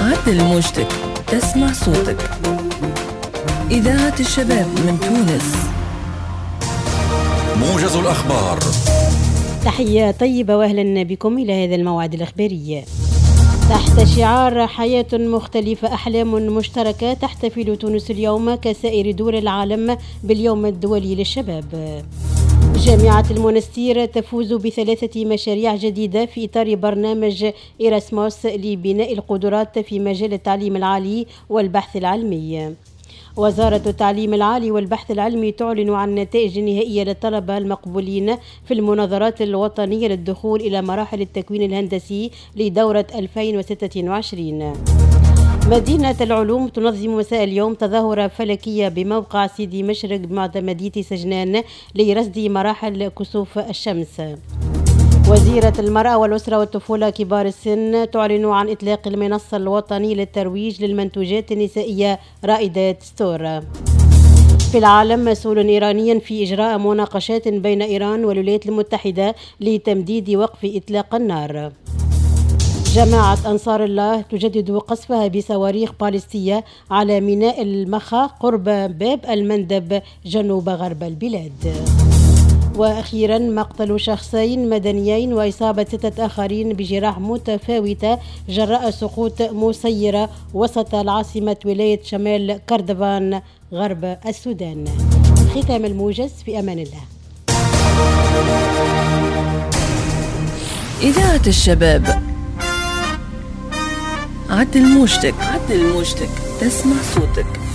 عدل موجتك، تسمع صوتك. إذاعة الشباب من تونس. موجز الأخبار. تحية طيبة وأهلا بكم إلى هذا الموعد الإخباري. تحت شعار حياة مختلفة أحلام مشتركة، تحتفل تونس اليوم كسائر دول العالم باليوم الدولي للشباب. جامعة المونستير تفوز ب3 مشاريع جديدة في إطار برنامج إيراسموس لبناء القدرات في مجال التعليم العالي والبحث العلمي. وزارة التعليم العالي والبحث العلمي تعلن عن نتائج نهائية للطلبة المقبولين في المناظرات الوطنية للدخول إلى مراحل التكوين الهندسي لدورة 2026. مدينة العلوم تنظم مساء اليوم تظاهرة فلكية بموقع سيدي مشرق بمدينة سجنان لرصد مراحل كسوف الشمس. وزيرة المرأة والأسرة والطفولة كبار السن تعلن عن إطلاق المنصة الوطنية للترويج للمنتوجات النسائية رائدات ستور. في العالم، مسؤول إيراني في إجراء مناقشات بين إيران والولايات المتحدة لتمديد وقف إطلاق النار. جماعة أنصار الله تجدد قصفها بصواريخ باليستية على ميناء المخا قرب باب المندب جنوب غرب البلاد. وأخيرا، مقتل شخصين مدنيين وإصابة 6 آخرين بجراح متفاوتة جراء سقوط مسيرة وسط العاصمة ولاية شمال كردفان غرب السودان. ختام الموجز، في أمان الله. إذاعة الشباب. عدل موجتك، تسمع صوتك.